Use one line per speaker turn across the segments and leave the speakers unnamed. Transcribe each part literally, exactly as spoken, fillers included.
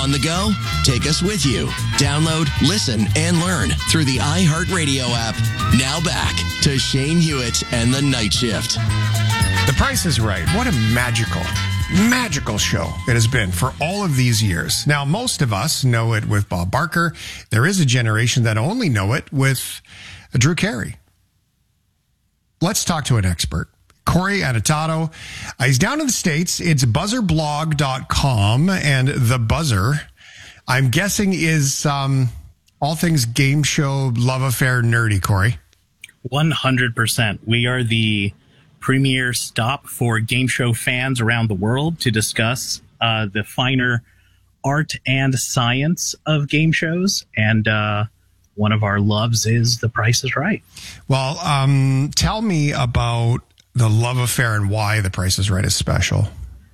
On the go? Take us with you. Download, listen, and learn through the iHeartRadio app. Now back to Shane Hewitt and the Night Shift.
The Price is Right. What a magical, magical show it has been for all of these years. Now, most of us know it with Bob Barker. There is a generation that only know it with Drew Carey. Let's talk to an expert. Corey Anatato. Uh, he's down in the States. It's buzzer blog dot com, and The Buzzer, I'm guessing, is um, all things game show, love affair, nerdy, Corey.
one hundred percent. We are the premier stop for game show fans around the world to discuss uh, the finer art and science of game shows. And uh, one of our loves is The Price is Right.
Well, um, tell me about the love affair and why The Price is Right is special.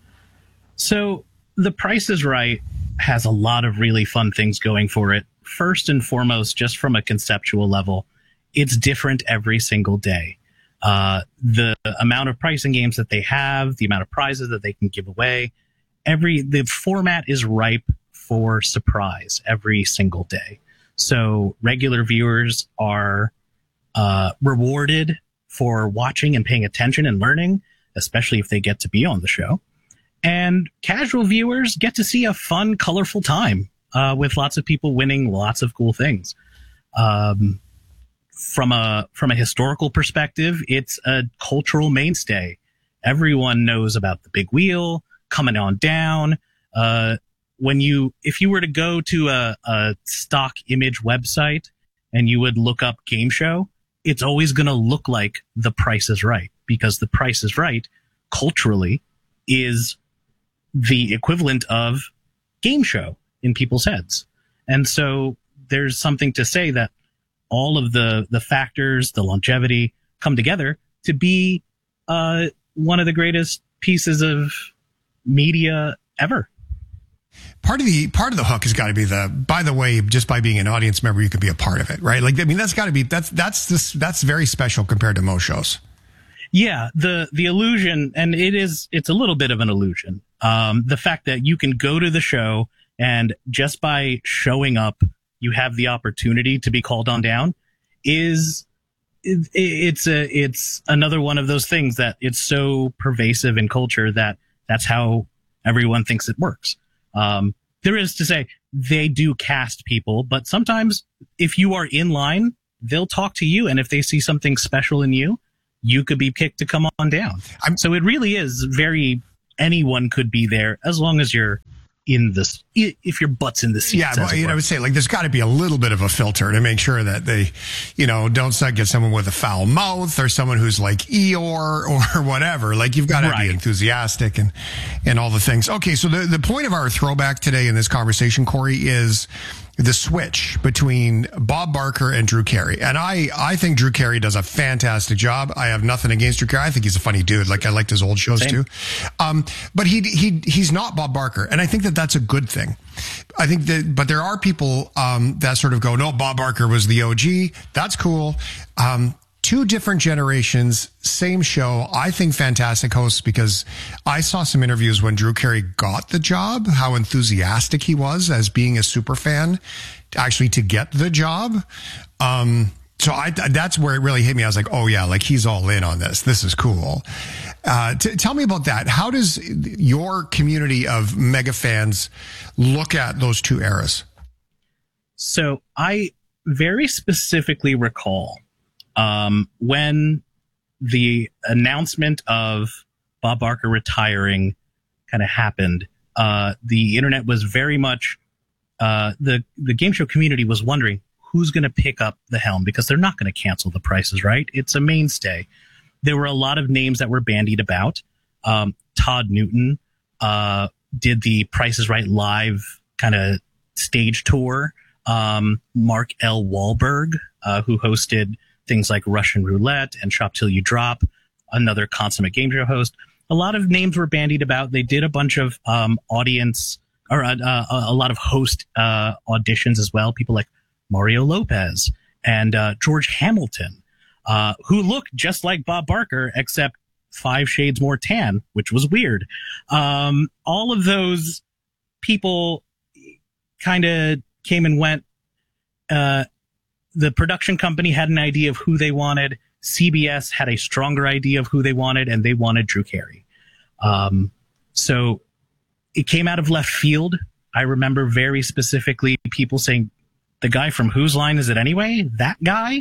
So The Price is Right has a lot of really fun things going for it. First and foremost, just from a conceptual level, it's different every single day. Uh, the amount of pricing games that they have, the amount of prizes that they can give away, every the format is ripe for surprise every single day. So regular viewers are uh, rewarded for watching and paying attention and learning, especially if they get to be on the show. And casual viewers get to see a fun, colorful time uh, with lots of people winning lots of cool things. Um, from a from a historical perspective, it's a cultural mainstay. Everyone knows about the big wheel coming on down. Uh, when you if you were to go to a, a stock image website and you would look up game show, it's always going to look like The Price is Right, because The Price is Right culturally is the equivalent of game show in people's heads. And so there's something to say that all of the, the factors, the longevity come together to be uh, one of the greatest pieces of media ever.
Part of the part of the hook has got to be the, by the way, just by being an audience member, you can be a part of it, right? Like, I mean, that's got to be, that's, that's this, that's very special compared to most shows.
Yeah. The, the illusion, and it is, it's a little bit of an illusion. Um, the fact that you can go to the show and just by showing up, you have the opportunity to be called on down is, it, it's a, it's another one of those things that it's so pervasive in culture that that's how everyone thinks it works. Um, there is to say they do cast people, but sometimes if you are in line, they'll talk to you. And if they see something special in you, you could be picked to come on down. I'm, so it really is very, anyone could be there as long as you're in this, if your butt's in the seat.
Yeah, well, you know, I would say, like, there's got to be a little bit of a filter to make sure that they, you know, don't get someone with a foul mouth or someone who's like Eeyore or whatever. Like, you've got to right. be enthusiastic and, and all the things. Okay, so the, the point of our throwback today in this conversation, Corey, is the switch between Bob Barker and Drew Carey. And I, I think Drew Carey does a fantastic job. I have nothing against Drew Carey. I think he's a funny dude. Like, I liked his old shows Same. too. Um, but he, he, he's not Bob Barker. And I think that that's a good thing. I think that, but there are people, um, that sort of go, no, Bob Barker was the O G. That's cool. Um, Two different generations, same show. I think fantastic hosts, because I saw some interviews when Drew Carey got the job, how enthusiastic he was as being a super fan, actually to get the job. Um, so I, that's where it really hit me. I was like, oh yeah, like he's all in on this. This is cool. Uh, t- tell me about that. How does your community of mega fans look at those two eras?
So I very specifically recall Um, when the announcement of Bob Barker retiring kind of happened, uh, the internet was very much, uh, the, the game show community was wondering who's going to pick up the helm, because they're not going to cancel The Price is Right. It's a mainstay. There were a lot of names that were bandied about. Um, Todd Newton, uh, did the Price is Right live kind of stage tour. Um, Mark L. Wahlberg, uh, who hosted things like Russian Roulette and Shop Till You Drop, another consummate game show host. A lot of names were bandied about. They did a bunch of um, audience or uh, uh, a lot of host uh, auditions as well. People like Mario Lopez and uh, George Hamilton, uh, who looked just like Bob Barker, except five shades more tan, which was weird. Um, all of those people kind of came and went. Uh, the production company had an idea of who they wanted. C B S had a stronger idea of who they wanted, and they wanted Drew Carey. Um, so it came out of left field. I remember very specifically people saying, the guy from Whose Line Is It Anyway? That guy?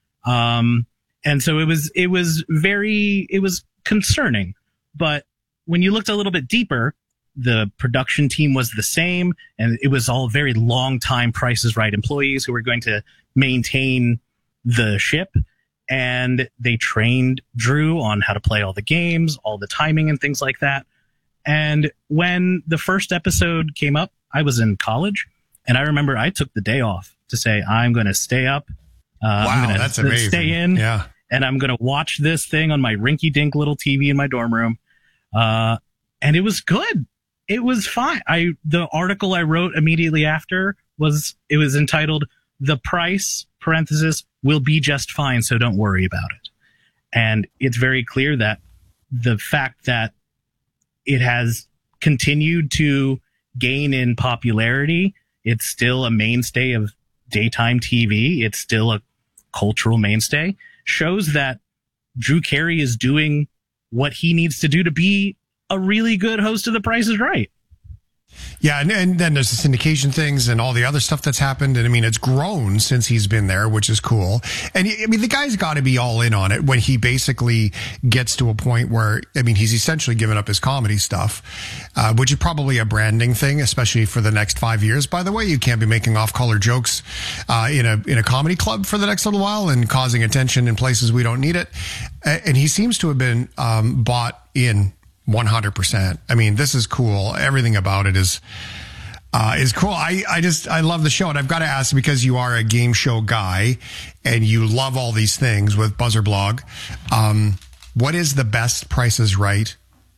Um, and so it was, it was very, it was concerning. But when you looked a little bit deeper, the production team was the same, and it was all very long time Price is Right employees who were going to maintain the ship. And they trained Drew on how to play all the games, all the timing and things like that. And when the first episode came up, I was in college, and I remember I took the day off to say, I'm going to stay up. Uh,
wow,
I'm gonna
that's amazing.
Stay in.
Yeah.
And I'm going to watch this thing on my rinky-dink little T V in my dorm room. Uh, and it was good. It was fine. I, the article I wrote immediately after was, it was entitled, The Price, parenthesis, will be just fine, so don't worry about it. And it's very clear that the fact that it has continued to gain in popularity, it's still a mainstay of daytime T V, it's still a cultural mainstay, shows that Drew Carey is doing what he needs to do to be a really good host of The Price is Right.
Yeah, and, and then there's the syndication things and all the other stuff that's happened. And I mean, it's grown since he's been there, which is cool. And I mean, the guy's got to be all in on it when he basically gets to a point where, I mean, he's essentially given up his comedy stuff, uh, which is probably a branding thing, especially for the next five years. By the way, you can't be making off-color jokes uh, in a in a comedy club for the next little while and causing attention in places we don't need it. And he seems to have been um, bought in one hundred percent. I mean, this is cool. Everything about it is, uh, is cool. I, I just, I love the show. And I've got to ask, because you are a game show guy and you love all these things with Buzzer Blog, um, what is the best Price is Right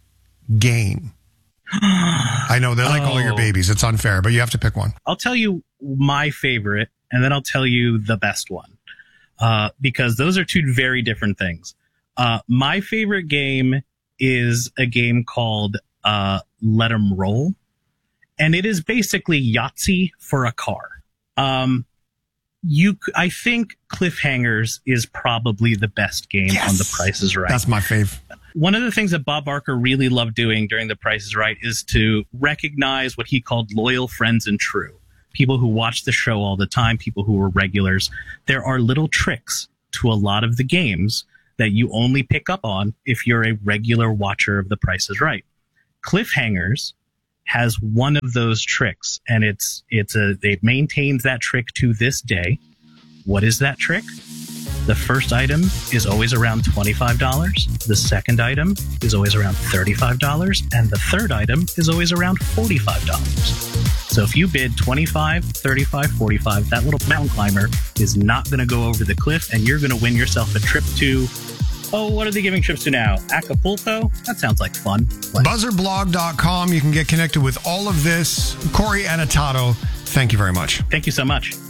game? I know they're like oh. all your babies. It's unfair, but you have to pick one.
I'll tell you my favorite, and then I'll tell you the best one, uh, because those are two very different things. Uh, my favorite game is a game called uh, Let 'em Roll, and it is basically Yahtzee for a car. Um, you, I think Cliffhangers is probably the best game yes! on The Price is Right.
That's my fave.
One of the things that Bob Barker really loved doing during The Price is Right is to recognize what he called loyal friends and true. People who watch the show all the time, people who are regulars. There are little tricks to a lot of the games that you only pick up on if you're a regular watcher of The Price is Right. Cliffhangers has one of those tricks, and it's it's a it maintains that trick to this day. What is that trick? The first item is always around twenty-five dollars. The second item is always around thirty-five dollars, and the third item is always around forty-five dollars. So if you bid twenty-five, thirty-five, forty-five, that little mountain climber is not going to go over the cliff, and you're going to win yourself a trip to, oh, what are they giving trips to now? Acapulco? That sounds like fun. Like,
buzzer blog dot com. You can get connected with all of this. Corey Anatoto, thank you very much.
Thank you so much.